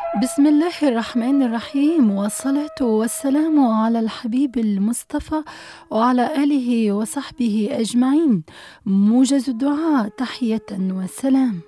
بسم الله الرحمن الرحيم، والصلاة والسلام على الحبيب المصطفى وعلى آله وصحبه أجمعين. موجز الدعاء تحية وسلام.